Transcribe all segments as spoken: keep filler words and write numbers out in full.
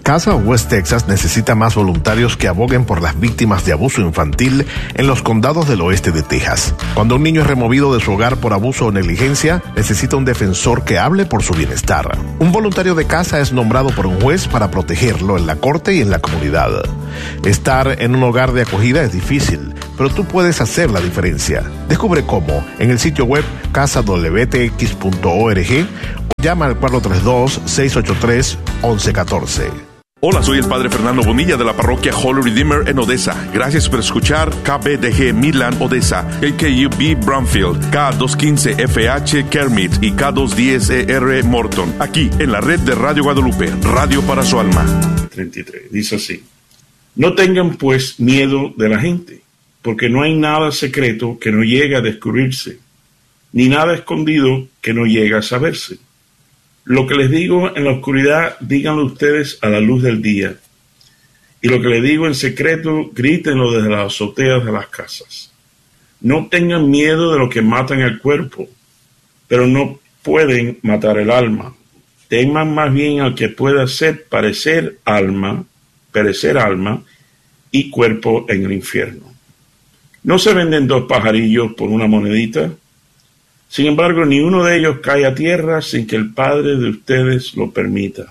Casa West Texas necesita más voluntarios que aboguen por las víctimas de abuso infantil en los condados del oeste de Texas. Cuando un niño es removido de su hogar por abuso o negligencia, necesita un defensor que hable por su bienestar. Un voluntario de casa es nombrado por un juez para protegerlo en la corte y en la comunidad. Estar en un hogar de acogida es difícil, pero tú puedes hacer la diferencia. Descubre cómo en el sitio web casa w t x punto org o llama al cuatro tres dos, seis ocho tres, once catorce. Hola, soy el Padre Fernando Bonilla de la parroquia Holy Redeemer en Odessa. Gracias por escuchar K B D G Midland Odessa, K K U B Bromfield, K doscientos quince F H Kermit y K doscientos diez E R Morton, aquí en la red de Radio Guadalupe, radio para su alma. treinta y tres, dice así: no tengan pues miedo de la gente, porque no hay nada secreto que no llegue a descubrirse, ni nada escondido que no llegue a saberse. Lo que les digo en la oscuridad, díganlo ustedes a la luz del día. Y lo que les digo en secreto, grítenlo desde las azoteas de las casas. No tengan miedo de lo que matan el cuerpo, pero no pueden matar el alma. Teman más bien al que pueda hacer parecer alma, perecer alma y cuerpo en el infierno. ¿No se venden dos pajarillos por una monedita? Sin embargo, ni uno de ellos cae a tierra sin que el Padre de ustedes lo permita.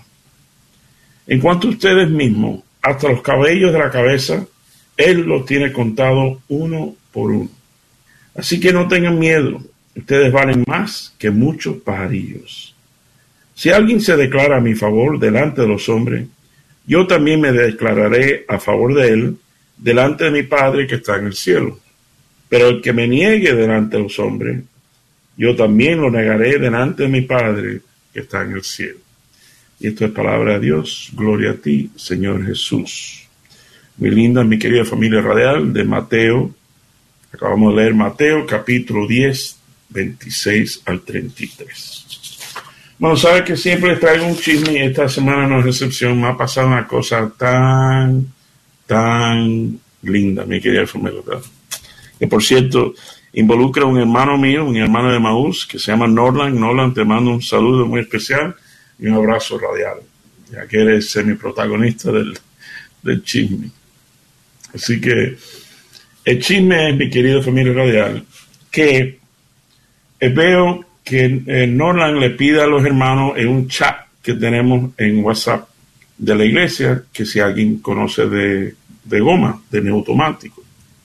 En cuanto a ustedes mismos, hasta los cabellos de la cabeza, Él los tiene contados uno por uno. Así que no tengan miedo, ustedes valen más que muchos pajarillos. Si alguien se declara a mi favor delante de los hombres, yo también me declararé a favor de él delante de mi Padre que está en el cielo. Pero el que me niegue delante de los hombres, yo también lo negaré delante de mi Padre que está en el cielo. Y esto es palabra de Dios. Gloria a ti, Señor Jesús. Muy linda, mi querida familia radial, de Mateo. Acabamos de leer Mateo, capítulo diez, veintiséis al treinta y tres. Bueno, sabe que siempre les traigo un chisme y esta semana no es excepción. Me ha pasado una cosa tan, tan linda, mi querida familia radial. Que por cierto, involucra a un hermano mío, un hermano de Maús, que se llama Norland. Norland, te mando un saludo muy especial y un abrazo radial, ya que eres semi-protagonista del, del chisme. Así que el chisme es, mi querida familia radial, que eh, veo que eh, Norland le pide a los hermanos en un chat que tenemos en WhatsApp de la iglesia, que si alguien conoce de, de goma, de neumático,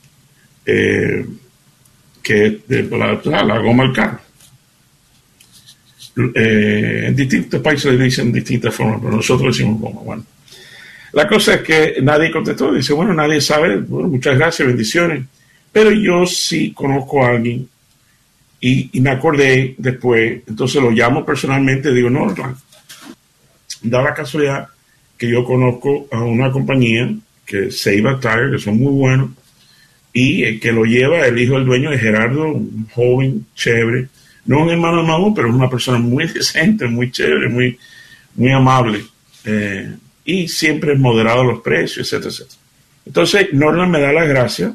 eh, que es de la, la goma del carro. Eh, en distintos países le dicen distintas formas, pero nosotros decimos goma. Bueno, la cosa es que nadie contestó, dice, bueno, nadie sabe, bueno, muchas gracias, bendiciones, pero yo sí conozco a alguien y, y me acordé después, entonces lo llamo personalmente, digo, no, da la casualidad que yo conozco a una compañía que es Save Tire, que son muy buenos, y el que lo lleva, el hijo del dueño es Gerardo, un joven chévere, no un hermano de Maú, pero es una persona muy decente, muy chévere, muy, muy amable, eh, y siempre es moderado los precios, etcétera, etcétera. Entonces, Norland me da las gracias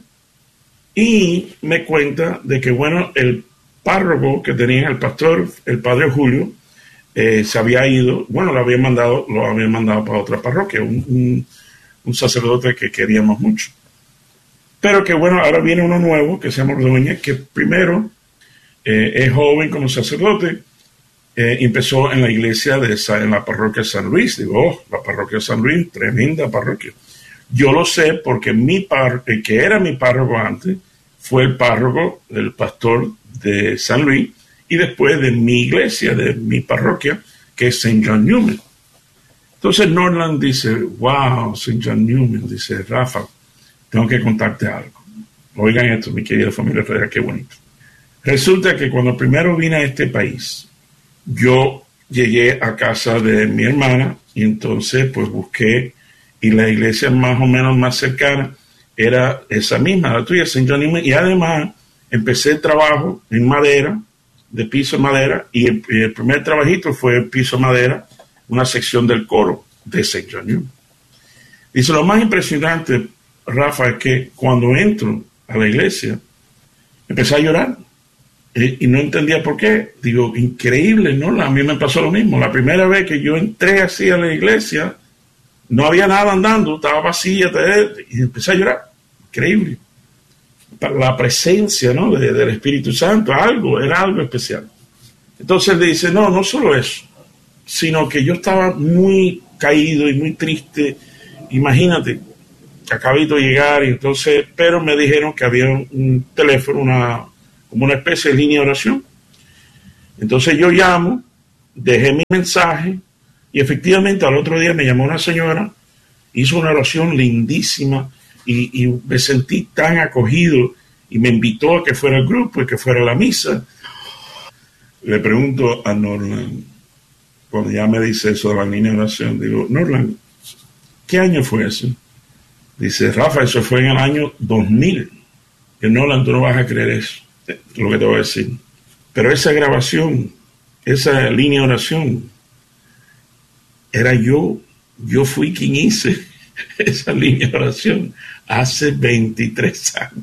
y me cuenta de que, bueno, el párroco que tenía, el pastor, el padre Julio, eh, se había ido, bueno, lo había mandado, lo había mandado para otra parroquia, un, un, un sacerdote que queríamos mucho. Pero que bueno, ahora viene uno nuevo que se llama Ordóñez, que primero eh, es joven como sacerdote, eh, empezó en la iglesia de en la parroquia de San Luis. Digo, oh, la parroquia de San Luis, tremenda parroquia. Yo lo sé porque mi par, el que era mi párroco antes fue el párroco, el pastor de San Luis, y después de mi iglesia, de mi parroquia, que es Saint John Newman. Entonces Norland dice, wow, Saint John Newman, dice, Rafa, tengo que contarte algo. Oigan esto, mi querida familia real, qué bonito. Resulta que cuando primero vine a este país, yo llegué a casa de mi hermana y entonces pues busqué, y la iglesia más o menos más cercana era esa misma, la tuya, Saint John Newman, y además empecé el trabajo en madera, de piso de madera, y el, y el primer trabajito fue el piso de madera, una sección del coro de Saint John Newman. Dice, lo más impresionante, Rafa, es que cuando entro a la iglesia, empecé a llorar y, y no entendía por qué. Digo, increíble, ¿no? A mí me pasó lo mismo. La primera vez que yo entré así a la iglesia, no había nada andando, estaba vacía, y empecé a llorar. Increíble. La presencia, ¿no?, de, del Espíritu Santo, algo, era algo especial. Entonces él dice, no, no solo eso, sino que yo estaba muy caído y muy triste. Imagínate, acabito de llegar, y entonces, pero me dijeron que había un, un teléfono, una, como una especie de línea de oración. Entonces yo llamo, dejé mi mensaje, y efectivamente al otro día me llamó una señora, hizo una oración lindísima, y, y me sentí tan acogido, y me invitó a que fuera al grupo y que fuera a la misa. Le pregunto a Norland, cuando ya me dice eso de la línea de oración, digo, Norland, ¿qué año fue eso? Dice, Rafa, eso fue en el año dos mil. Que Norland, tú no vas a creer eso, lo que te voy a decir. Pero esa grabación, esa línea de oración, era yo. Yo fui quien hice esa línea de oración hace veintitrés años.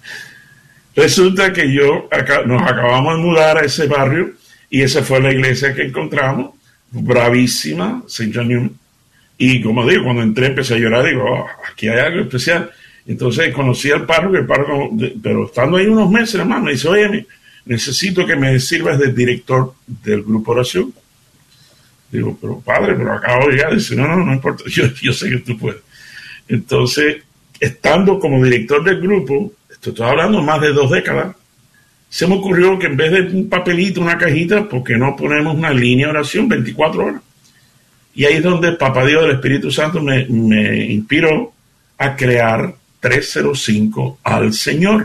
Resulta que yo, acá, nos acabamos de mudar a ese barrio, y esa fue la iglesia que encontramos, bravísima, Saint John Newman. Y como digo, cuando entré empecé a llorar, digo, oh, aquí hay algo especial. Entonces conocí al párroco, el párroco, pero estando ahí unos meses, hermano, me dice, oye, necesito que me sirvas de director del grupo oración. Digo, pero padre, pero acabo de llegar. Dice, no, no, no importa, yo, yo sé que tú puedes. Entonces, estando como director del grupo, estoy hablando más de dos décadas, se me ocurrió que en vez de un papelito, una cajita, ¿por qué no ponemos una línea de oración veinticuatro horas? Y ahí es donde Papá Dios del Espíritu Santo me, me inspiró a crear trescientos cinco al Señor.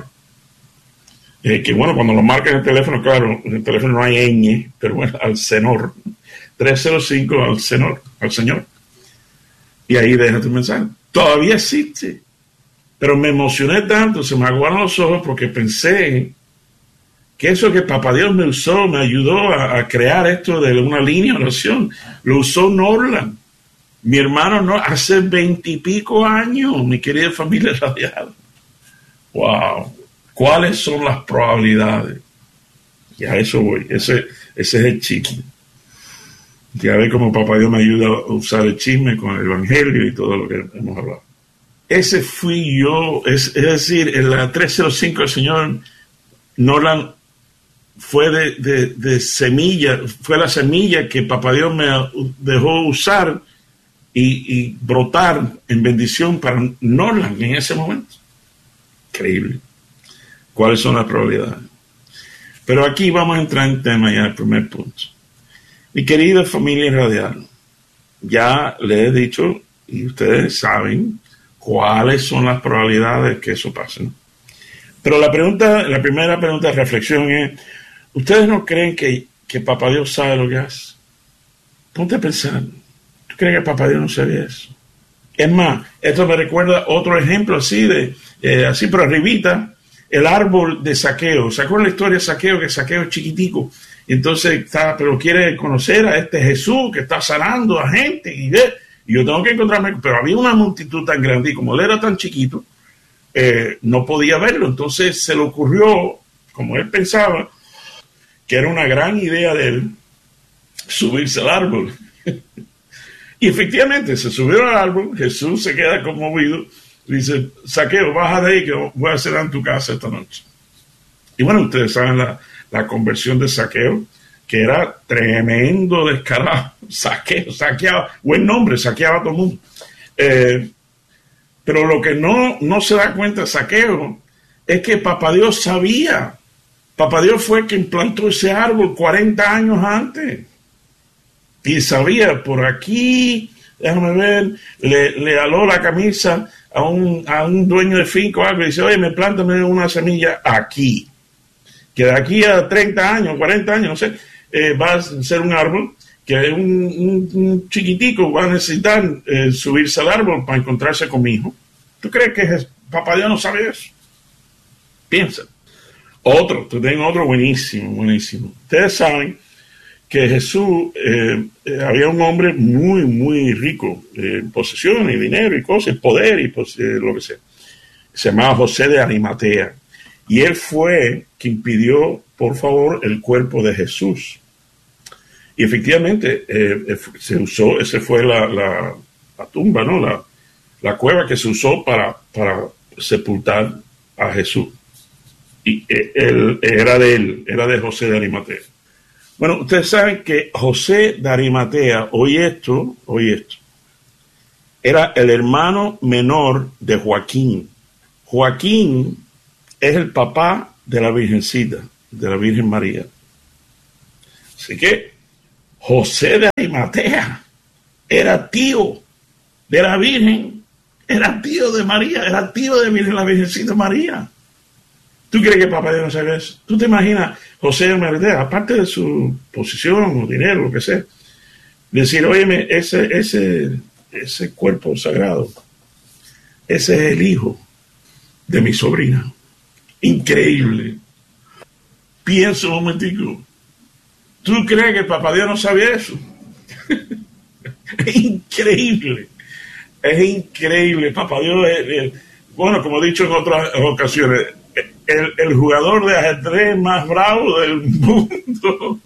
Eh, que bueno, cuando lo marca en el teléfono, claro, en el teléfono no hay ñ, pero bueno, al Señor. trescientos cinco al Señor, al Señor. Y ahí deja tu mensaje. Todavía existe. Pero me emocioné tanto, se me aguaron los ojos, porque pensé que eso que Papá Dios me usó, me ayudó a, a crear esto de una línea de oración, lo usó Norland, mi hermano, no, hace veintipico años, mi querida familia radial. Wow, ¿cuáles son las probabilidades? Y a eso voy, ese, ese es el chisme. Ya ve cómo Papá Dios me ayuda a usar el chisme con el Evangelio y todo lo que hemos hablado. Ese fui yo, es, es decir, en la trescientos cinco del Señor, Norland fue de, de, de semilla, fue la semilla que Papá Dios me dejó usar y, y brotar en bendición para Norland en ese momento. Increíble. ¿Cuáles son las probabilidades? Pero aquí vamos a entrar en tema ya, el primer punto. Mi querida familia radial, ya les he dicho, y ustedes saben, cuáles son las probabilidades de que eso pase, ¿no? Pero la pregunta, la primera pregunta de reflexión es, ¿ustedes no creen que, que Papá Dios sabe lo que hace? Ponte a pensar, ¿tú crees que Papá Dios no sabe eso? Es más, esto me recuerda otro ejemplo así, de eh, así pero arribita, el árbol de Zaqueo. ¿Se acuerdan la historia de Zaqueo? Que Zaqueo es chiquitico, y entonces está, pero quiere conocer a este Jesús que está sanando a gente, y ve, y yo tengo que encontrarme, pero había una multitud tan grande, y como él era tan chiquito, eh, no podía verlo. Entonces se le ocurrió, como él pensaba, que era una gran idea de él, subirse al árbol. Y efectivamente se subió al árbol. Jesús se queda conmovido, dice, Zaqueo, baja de ahí que voy a cenar en tu casa esta noche. Y bueno, ustedes saben la, la conversión de Zaqueo, que era tremendo descarado. Zaqueo, saqueaba, buen nombre, saqueaba a todo el mundo. Eh, pero lo que no, no se da cuenta Zaqueo es que Papá Dios sabía. Papá Dios fue quien plantó ese árbol cuarenta años antes. Y sabía, por aquí, déjame ver, le, le aló la camisa a un, a un dueño de finca o algo, y dice, oye, me plántame una semilla aquí. Que de aquí a treinta años, cuarenta años, no sé, eh, va a ser un árbol que un, un, un chiquitico va a necesitar eh, subirse al árbol para encontrarse con mi hijo. ¿Tú crees que es, Papá Dios no sabe eso? Piensa. Otro, tú tengo otro buenísimo, buenísimo. Ustedes saben que Jesús, eh, eh, había un hombre muy, muy rico, eh, en posesión y dinero y cosas, poder y pos- eh, lo que sea. Se llamaba José de Arimatea. Y él fue quien pidió, por favor, el cuerpo de Jesús. Y efectivamente, eh, se usó, esa fue la, la, la tumba, ¿no? La, la cueva que se usó para, para sepultar a Jesús. Y él, era de él, era de José de Arimatea. Bueno, ustedes saben que José de Arimatea, oye esto, oye esto, era el hermano menor de Joaquín. Joaquín es el papá de la Virgencita, de la Virgen María. Así que José de Arimatea era tío de la Virgen, era tío de María, era tío de la Virgencita María. ¿Tú crees que papá Dios no sabe eso? ¿Tú te imaginas José de Arimatea, aparte de su posición o dinero, lo que sea, decir, óyeme, ese, ese, ese cuerpo sagrado, ese es el hijo de mi sobrina? Increíble. Piensa un momentico. ¿Tú crees que papá Dios no sabía eso? Es increíble. Es increíble. Papá Dios es, es, bueno, como he dicho en otras ocasiones, el, el jugador de ajedrez más bravo del mundo.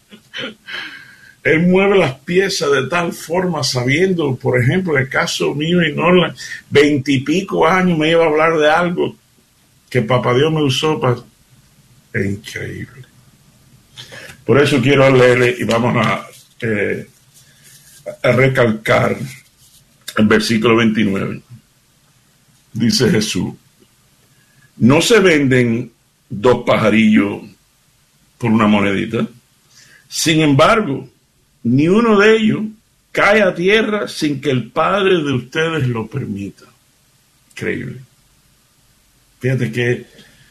Él mueve las piezas de tal forma, sabiendo, por ejemplo, en el caso mío y Norland, veintipico años me iba a hablar de algo que papá Dios me usó para... Es increíble. Por eso quiero leerle y vamos a, eh, a recalcar el versículo veintinueve. Dice Jesús, no se venden dos pajarillos por una monedita. Sin embargo, ni uno de ellos cae a tierra sin que el Padre de ustedes lo permita. Increíble. Fíjate que,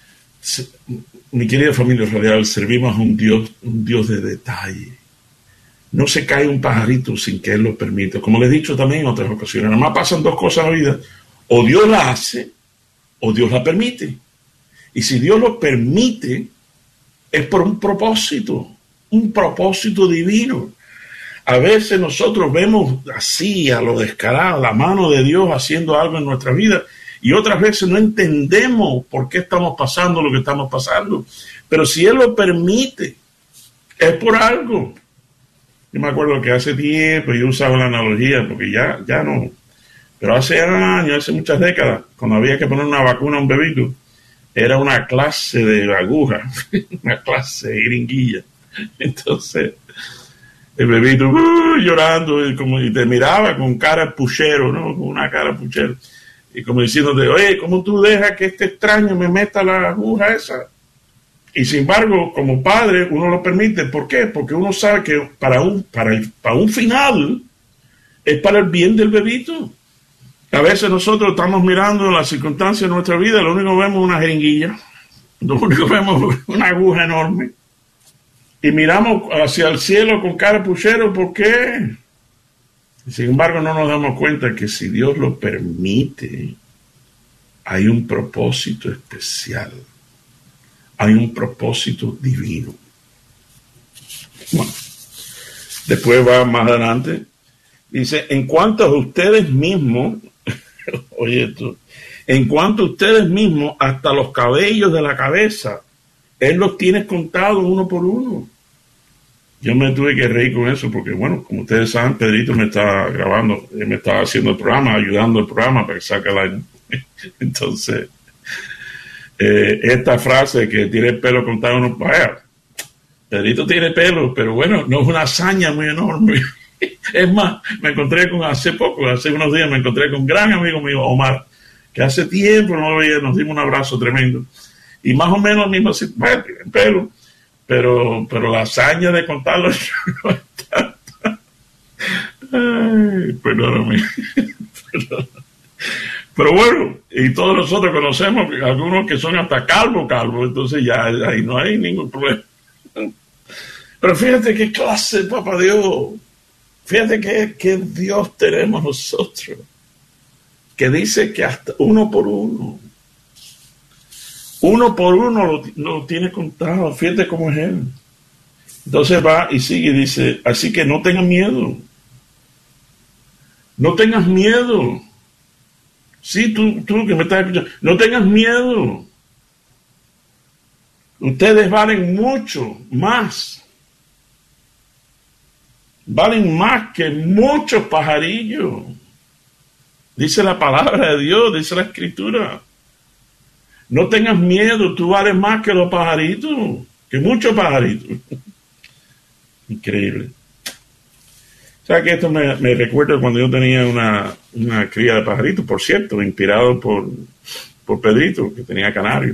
mi querida familia radial, servimos a un Dios, un Dios de detalle. No se cae un pajarito sin que Él lo permita. Como les he dicho también en otras ocasiones, nada más pasan dos cosas en la vida. O Dios la hace, o Dios la permite. Y si Dios lo permite, es por un propósito, un propósito divino. A veces nosotros vemos así, a lo descarado, la mano de Dios haciendo algo en nuestra vida, y otras veces no entendemos por qué estamos pasando lo que estamos pasando. Pero si Él lo permite, es por algo. Yo me acuerdo que hace tiempo yo usaba la analogía, porque ya, ya no, pero hace años, hace muchas décadas, cuando había que poner una vacuna a un bebito, era una clase de aguja, una clase de jeringuilla. Entonces, el bebito uh, llorando y, como, y te miraba con cara puchero, ¿no? Con una cara puchero. Y como diciéndote, oye, ¿cómo tú dejas que este extraño me meta la aguja esa? Y sin embargo, como padre, uno lo permite. ¿Por qué? Porque uno sabe que para un, para el, para un final es para el bien del bebito. A veces nosotros estamos mirando las circunstancias de nuestra vida, lo único que vemos es una jeringuilla, lo único que vemos es una aguja enorme. Y miramos hacia el cielo con cara puchero, ¿por qué? Sin embargo, no nos damos cuenta que si Dios lo permite, hay un propósito especial. Hay un propósito divino. Bueno, después va más adelante. Dice, en cuanto a ustedes mismos, oye esto, en cuanto a ustedes mismos, hasta los cabellos de la cabeza, Él los tiene contados uno por uno. Yo me tuve que reír con eso porque, bueno, como ustedes saben, Pedrito me está grabando, él me está haciendo el programa, ayudando el programa para que saque el año. Entonces, eh, esta frase que tiene el pelo contado, no, vaya, Pedrito tiene pelo, pero bueno, no es una hazaña muy enorme. Es más, me encontré con, hace poco, hace unos días, me encontré con un gran amigo mío, Omar, que hace tiempo no lo veía, nos dimos un abrazo tremendo. Y más o menos el mismo, bueno, tiene pelo. Pero, pero la hazaña de contarlo no está. Ay, perdóname. Pero bueno, y todos nosotros conocemos algunos que son hasta calvo, calvo, entonces ya ahí no hay ningún problema. Pero fíjate qué clase, papá Dios. Fíjate qué, qué Dios tenemos nosotros. Que dice que hasta uno por uno. Uno por uno lo, lo tiene contado. Fíjate cómo es Él. Entonces va y sigue y dice, así que no tengan miedo. No tengas miedo. Sí, tú, tú que me estás escuchando, no tengas miedo. Ustedes valen mucho más. Valen más que muchos pajarillos. Dice la palabra de Dios, dice la Escritura. No tengas miedo, tú vales más que los pajaritos, que muchos pajaritos. Increíble. O sea que esto me, me recuerda cuando yo tenía una, una cría de pajaritos, por cierto, inspirado por, por Pedrito, que tenía canarios.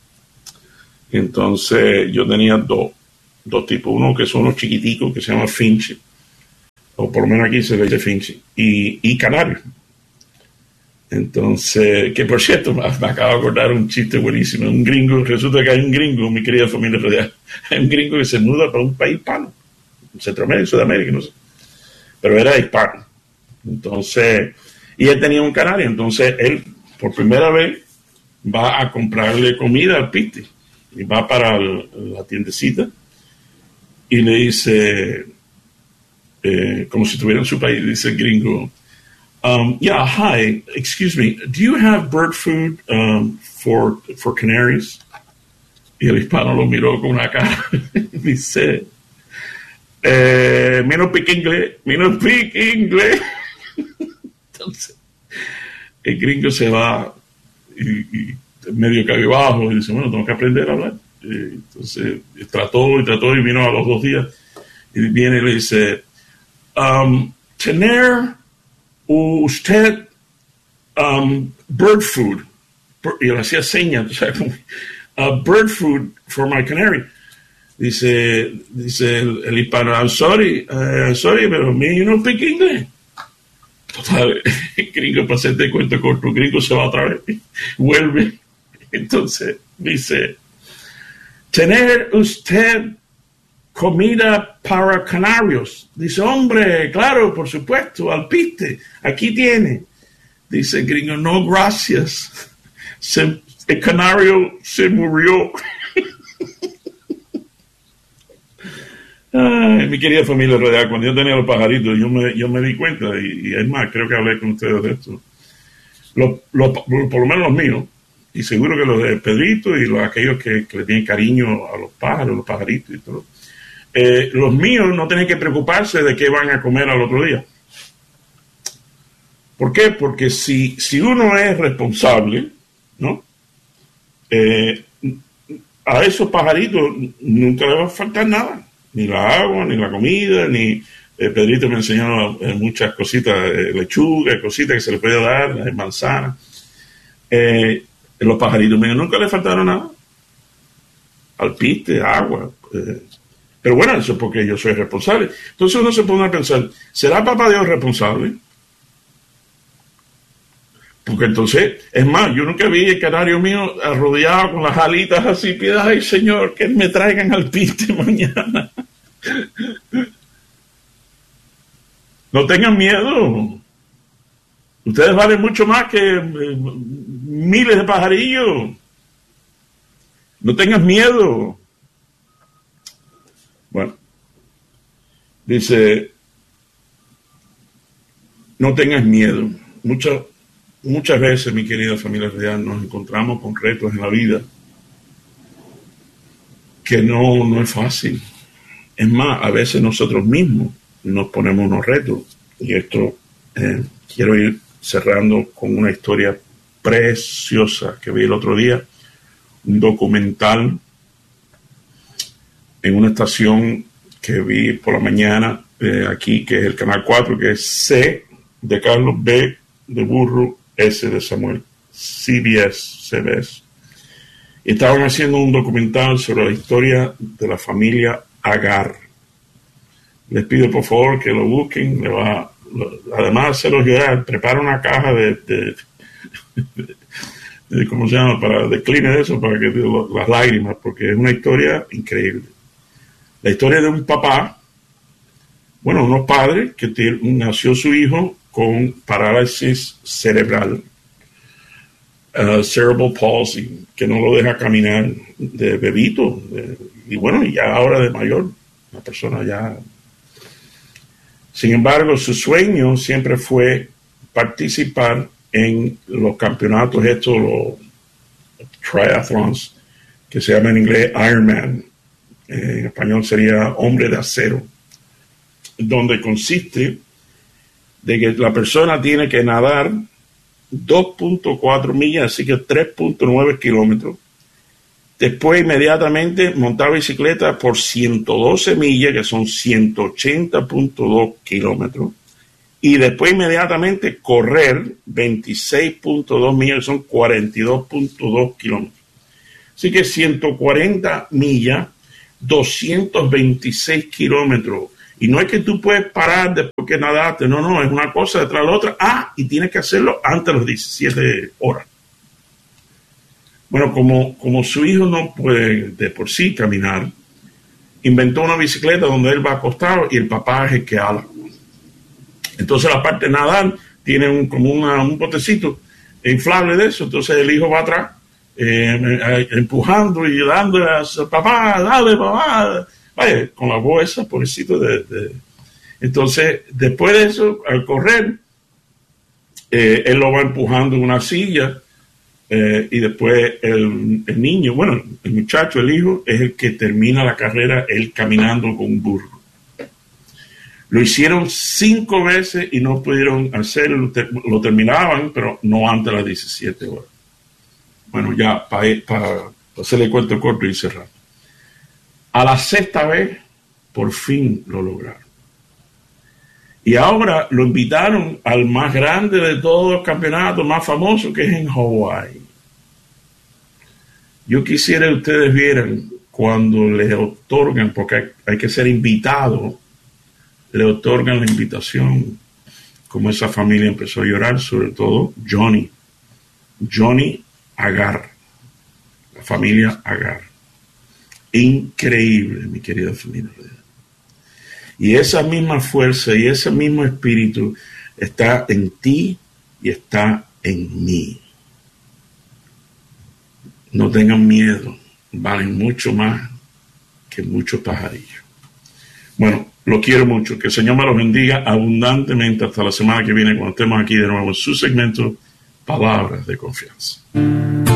Entonces yo tenía dos, dos tipos, uno que son los chiquiticos, que se llama finch, o por lo menos aquí se le dice finch, y, y canarios. Entonces, que por cierto, me, me acabo de acordar un chiste buenísimo. Un gringo, resulta que hay un gringo, mi querida familia radial, hay un gringo que se muda para un país hispano, Centroamérica, Sudamérica, no sé, pero era hispano. Entonces, y él tenía un canario, entonces él, por primera vez, va a comprarle comida al piste, y va para el, la tiendecita, y le dice, eh, como si estuviera en su país, dice el gringo, Um, yeah, hi, excuse me, do you have bird food um, for, for canaries? Y el hispano lo miró con una cara y dice, eh, menos pique inglés, menos pique inglés. Entonces, el gringo se va y, y medio cabizbajo y dice, bueno, tengo que aprender a hablar. Y entonces, trató y trató y vino a los dos días y viene y le dice, um, tener usted um, bird food, y le hacía señas, o sea, uh, bird food for my canary. Dice, dice el, el hispano, I'm sorry, uh, sorry, pero me you no speak English. Total, el gringo, para hacerte cuento corto, el gringo se va otra vez, vuelve. Entonces dice, tener usted comida para canarios. Dice, hombre, claro, por supuesto, al piste, aquí tiene. Dice el gringo, no, gracias. Se, el canario se murió. Ay, mi querida familia radial, cuando yo tenía los pajaritos, yo me, yo me di cuenta, y, y es más, creo que hablé con ustedes de esto. Los, los, por lo menos los míos, y seguro que los de Pedrito y los aquellos que, que le tienen cariño a los pájaros, los pajaritos y todo. Eh, los míos no tienen que preocuparse de qué van a comer al otro día. ¿Por qué? Porque si, si uno es responsable, ¿no? Eh, a esos pajaritos nunca les va a faltar nada, ni la agua, ni la comida, ni eh, Pedrito me enseñó eh, muchas cositas, eh, lechuga, cositas que se le puede dar, eh, manzana. Eh, los pajaritos míos nunca les faltaron nada, alpiste, agua. Eh, Pero bueno, eso es porque yo soy responsable. Entonces uno se pone a pensar, ¿será papá Dios responsable? Porque entonces, es más, yo nunca vi el canario mío arrodillado con las alitas así, piedad, ay Señor, que me traigan al piste mañana. No tengan miedo. Ustedes valen mucho más que eh, miles de pajarillos. No tengas miedo. Bueno, dice, no tengas miedo. Muchas, muchas veces, mi querida familia real, nos encontramos con retos en la vida que no, no es fácil. Es más, a veces nosotros mismos nos ponemos unos retos. Y esto eh, quiero ir cerrando con una historia preciosa que vi el otro día, un documental en una estación que vi por la mañana eh, aquí, que es el Canal cuatro, que es C de Carlos, B de burro, S de Samuel, C B S, C B S. Y estaban haciendo un documental sobre la historia de la familia Agar. Les pido por favor que lo busquen. Le va, lo, además de hacerlos llorar, prepara una caja de, de, de, de ¿cómo se llama? Para decline de eso, para que lo, las lágrimas, porque es una historia increíble. La historia de un papá, bueno, unos padres que t- nació su hijo con parálisis cerebral, uh, cerebral palsy, que no lo deja caminar de bebito, de, y bueno, ya ahora de mayor, una persona ya. Sin embargo, su sueño siempre fue participar en los campeonatos estos, los triathlons, que se llama en inglés Ironman. En español sería hombre de acero, donde consiste de que la persona tiene que nadar dos punto cuatro millas, así que tres punto nueve kilómetros. Después inmediatamente montar bicicleta por ciento doce millas, que son ciento ochenta punto dos kilómetros. Y después inmediatamente correr veintiséis punto dos millas, que son cuarenta y dos punto dos kilómetros. Así que ciento cuarenta millas, doscientos veintiséis kilómetros. Y no es que tú puedes parar después que nadaste, no, no, es una cosa detrás de la otra. Ah, y tienes que hacerlo antes de las diecisiete horas. Bueno, como, como su hijo no puede de por sí caminar, inventó una bicicleta donde él va acostado y el papá es el que ala. Entonces la parte de nadar tiene un, como una, un botecito inflable de eso, entonces el hijo va atrás eh, empujando y dándole a su papá, dale papá, vaya, con la voz esa, pobrecito de, de... Entonces después de eso, al correr, eh, él lo va empujando en una silla. Eh, y después el, el niño, bueno, el muchacho, el hijo, es el que termina la carrera, él caminando con un burro. Lo hicieron cinco veces y no pudieron hacerlo, ter, lo terminaban, pero no antes de las diecisiete horas. Bueno, ya para pa, pa hacerle el cuento corto y cerrar. A la sexta vez, por fin lo lograron. Y ahora lo invitaron al más grande de todos los campeonatos, más famoso, que es en Hawái. Yo quisiera que ustedes vieran cuando les otorgan, porque hay, hay que ser invitado, le otorgan la invitación, como esa familia empezó a llorar, sobre todo Johnny. Johnny Agar, la familia Agar. Increíble, mi querida familia. Y esa misma fuerza y ese mismo espíritu está en ti y está en mí. No tengan miedo, valen mucho más que muchos pajarillos. Bueno, lo quiero mucho, que el Señor me los bendiga abundantemente hasta la semana que viene cuando estemos aquí de nuevo en su segmento Palabras de Confianza.